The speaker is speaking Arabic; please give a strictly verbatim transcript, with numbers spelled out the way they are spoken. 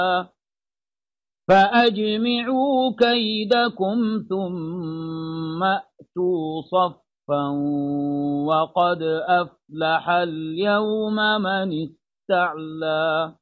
فأجمعوا كيدكم ثم أتوا صفا وقد أفلح اليوم من استعلى